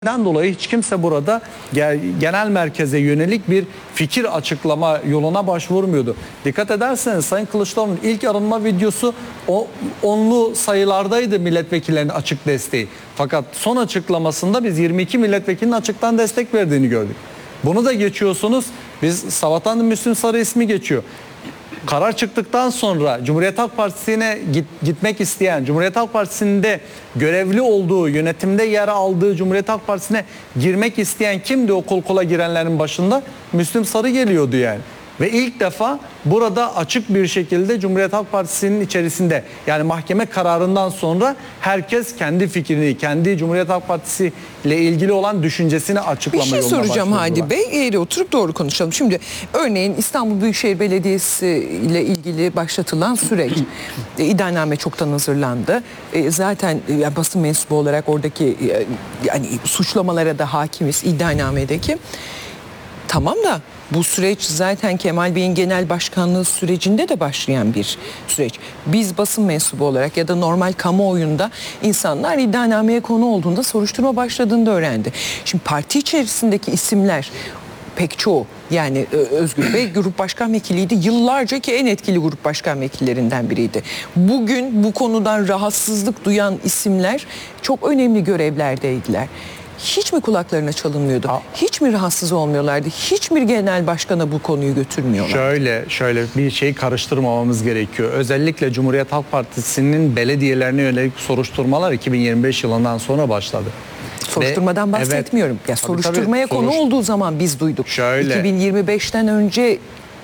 Dolayı hiç kimse burada genel merkeze yönelik bir fikir açıklama yoluna başvurmuyordu. Dikkat ederseniz Sayın Kılıçdaroğlu'nun ilk arınma videosu onlu sayılardaydı milletvekillerinin açık desteği. Fakat son açıklamasında biz 22 milletvekilinin açıktan destek verdiğini gördük. Bunu da geçiyorsunuz. Biz Sabahtan Müslüm Sarı ismi geçiyor. Karar çıktıktan sonra Cumhuriyet Halk Partisi'ne gitmek isteyen, Cumhuriyet Halk Partisi'nde görevli olduğu, yönetimde yer aldığı Cumhuriyet Halk Partisi'ne girmek isteyen kimdi o kol kola girenlerin başında? Müslüm Sarı geliyordu yani. Ve ilk defa burada açık bir şekilde Cumhuriyet Halk Partisi'nin içerisinde, yani mahkeme kararından sonra herkes kendi fikrini, kendi Cumhuriyet Halk Partisi ile ilgili olan düşüncesini açıklama yoluna başvurdular. Bir şey soracağım Hadi Bey, eğri oturup doğru konuşalım. Şimdi örneğin İstanbul Büyükşehir Belediyesi ile ilgili başlatılan süreç, iddianame çoktan hazırlandı. Zaten basın mensubu olarak oradaki yani suçlamalara da hakimiz iddianamedeki. Tamam da bu süreç zaten Kemal Bey'in genel başkanlığı sürecinde de başlayan bir süreç. Biz basın mensubu olarak ya da normal kamuoyunda insanlar iddianameye konu olduğunda soruşturma başladığında öğrendi. Şimdi parti içerisindeki isimler pek çoğu, yani Özgür Bey grup başkan vekiliydi. Yıllarca ki en etkili grup başkan vekillerinden biriydi. Bugün bu konudan rahatsızlık duyan isimler çok önemli görevlerdeydiler. Hiç mi kulaklarına çalınmıyordu? Hiç mi rahatsız olmuyorlardı? Hiç mi genel başkana bu konuyu götürmüyorlar? Şöyle bir şeyi karıştırmamamız gerekiyor. Özellikle Cumhuriyet Halk Partisi'nin belediyelerine yönelik soruşturmalar 2025 yılından sonra başladı. Soruşturmadan bahsetmiyorum. Evet, soruşturmaya konu olduğu zaman biz duyduk. 2025'ten önce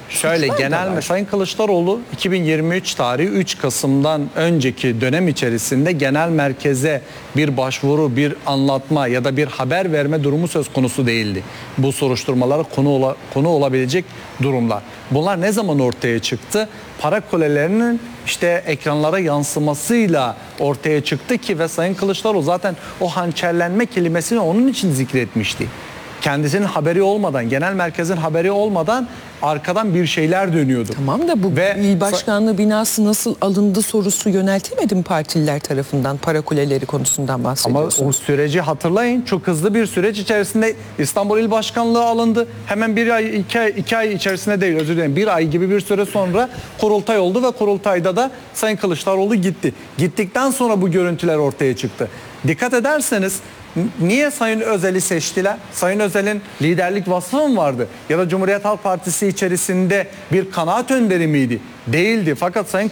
Sayın Kılıçdaroğlu 2023 tarihi 3 Kasım'dan önceki dönem içerisinde genel merkeze bir başvuru, bir anlatma ya da bir haber verme durumu söz konusu değildi. Bu soruşturmalara konu olabilecek durumlar. Bunlar ne zaman ortaya çıktı? Para kulelerinin işte ekranlara yansımasıyla ortaya çıktı ki ve Sayın Kılıçdaroğlu zaten o hançerlenme kelimesini onun için zikretmişti. Kendisinin haberi olmadan, genel merkezin haberi olmadan arkadan bir şeyler dönüyordu. Tamam da bu il başkanlığı binası nasıl alındı sorusu yöneltilmedi mi partililer tarafından, para kuleleri konusundan bahsediyorsunuz? Ama o süreci hatırlayın, çok hızlı bir süreç içerisinde İstanbul İl Başkanlığı alındı. Hemen bir ay, iki ay içerisinde değil, özür dilerim, bir ay gibi bir süre sonra kurultay oldu ve kurultayda da Sayın Kılıçdaroğlu gitti. Gittikten sonra bu görüntüler ortaya çıktı. Dikkat ederseniz niye Sayın Özel'i seçtiler? Sayın Özel'in liderlik vasfı mı vardı? Ya da Cumhuriyet Halk Partisi içerisinde bir kanaat önderi miydi? Değildi. Fakat Sayın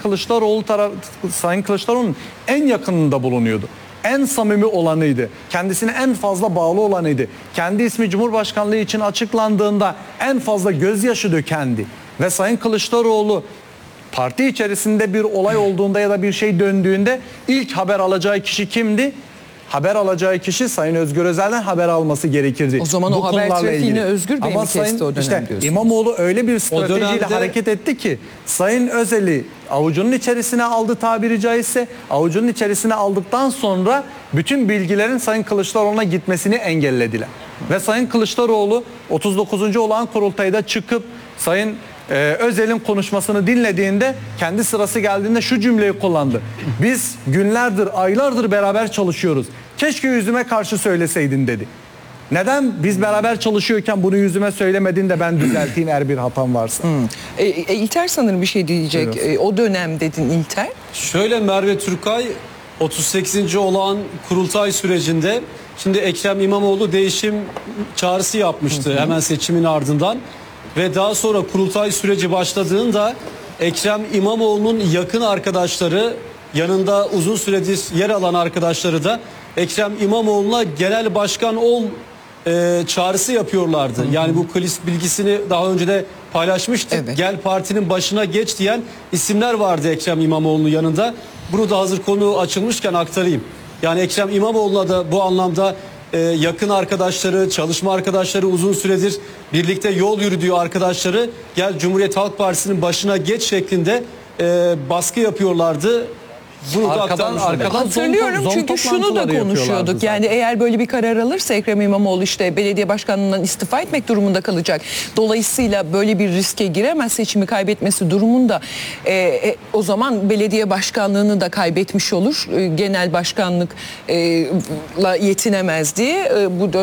Kılıçdaroğlu'nun en yakınında bulunuyordu. En samimi olanıydı. Kendisine en fazla bağlı olanıydı. Kendi ismi Cumhurbaşkanlığı için açıklandığında en fazla gözyaşı dökendi. Ve Sayın Kılıçdaroğlu parti içerisinde bir olay olduğunda ya da bir şey döndüğünde ilk haber alacağı kişi kimdi? Haber alacağı kişi Sayın Özgür Özel'den haber alması gerekirdi. O zaman o haber trafiğini Özgür Bey mi kesti o dönem diyorsunuz? İmamoğlu öyle bir stratejiyle hareket etti ki Sayın Özel'i avucunun içerisine aldı, tabiri caizse avucunun içerisine aldıktan sonra bütün bilgilerin Sayın Kılıçdaroğlu'na gitmesini engellediler. Ve Sayın Kılıçdaroğlu 39. olağan kurultayda çıkıp Sayın Özel'in konuşmasını dinlediğinde kendi sırası geldiğinde şu cümleyi kullandı. Biz günlerdir, aylardır beraber çalışıyoruz. Keşke yüzüme karşı söyleseydin dedi. Neden biz beraber çalışıyorken bunu yüzüme söylemedin de ben düzelteyim eğer bir hatam varsa? İlter sanırım bir şey diyecek. O dönem dedin İlter. Şöyle Merve Türkay 38. olağan kurultay sürecinde şimdi Ekrem İmamoğlu değişim çağrısı yapmıştı hemen seçimin ardından. Ve daha sonra kurultay süreci başladığında Ekrem İmamoğlu'nun yakın arkadaşları, yanında uzun süredir yer alan arkadaşları da Ekrem İmamoğlu'na genel başkan ol çağrısı yapıyorlardı. Yani bu kulis bilgisini daha önce de paylaşmıştık. Evet. Gel partinin başına geç diyen isimler vardı Ekrem İmamoğlu'nun yanında. Bunu da hazır konu açılmışken aktarayım. Yani Ekrem İmamoğlu'na da bu anlamda yakın arkadaşları, çalışma arkadaşları, uzun süredir birlikte yol yürüdüğü arkadaşları gel Cumhuriyet Halk Partisi'nin başına geç şeklinde baskı yapıyorlardı. Bunu da Arkadan aktarmış olalım. Hatırlıyorum zon çünkü şunu da toplantıları konuşuyorduk. yapıyorlardı Yani eğer böyle bir karar alırsa Ekrem İmamoğlu işte belediye başkanlığından istifa etmek durumunda kalacak. Dolayısıyla böyle bir riske giremez, seçimi kaybetmesi durumunda. O zaman belediye başkanlığını da kaybetmiş olur. Genel başkanlıkla yetinemez diye. Bu da